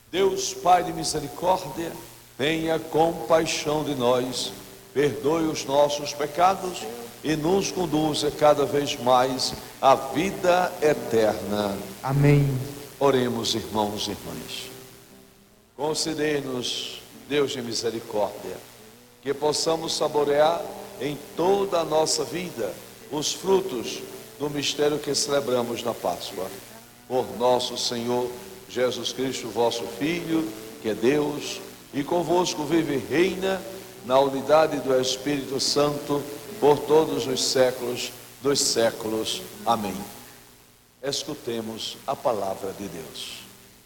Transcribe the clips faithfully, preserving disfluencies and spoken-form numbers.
Deus Pai de misericórdia, tenha compaixão de nós, perdoe os nossos pecados e nos conduza cada vez mais à vida eterna. Amém. Oremos, irmãos e irmãs. Concedei-nos, Deus de misericórdia, que possamos saborear em toda a nossa vida os frutos do mistério que celebramos na Páscoa. Por nosso Senhor Jesus Cristo, vosso Filho, que é Deus, e convosco vive e reina na unidade do Espírito Santo, por todos os séculos dos séculos. Amém. Escutemos a palavra de Deus.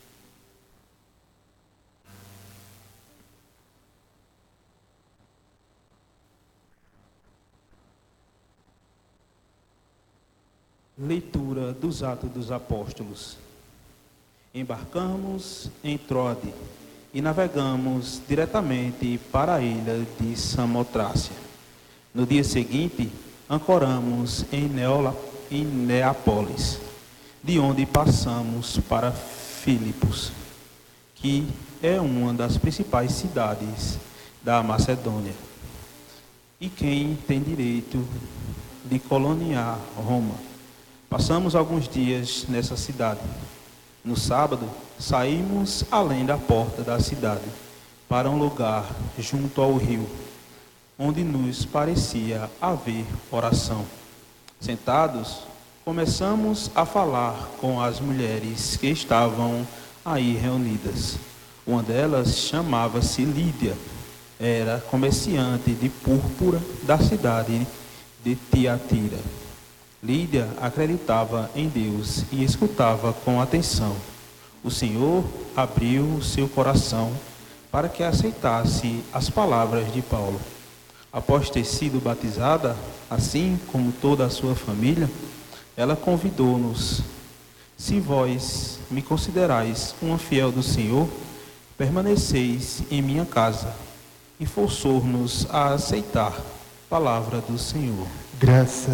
Leitura dos Atos dos Apóstolos. Embarcamos em Troade e navegamos diretamente para a ilha de Samotrácia. No dia seguinte, ancoramos em, Neola, em Neápolis, de onde passamos para Filipos, que é uma das principais cidades da Macedônia, e quem tem direito de coloniar Roma. Passamos alguns dias nessa cidade. No sábado, saímos além da porta da cidade, para um lugar junto ao rio, onde nos parecia haver oração. Sentados, começamos a falar com as mulheres que estavam aí reunidas. Uma delas chamava-se Lídia, era comerciante de púrpura da cidade de Tiatira. Lídia acreditava em Deus e escutava com atenção. O Senhor abriu o seu coração para que aceitasse as palavras de Paulo. Após ter sido batizada, assim como toda a sua família, ela convidou-nos: se vós me considerais uma fiel do Senhor, permaneceis em minha casa, e forçou-nos a aceitar a palavra do Senhor. Graças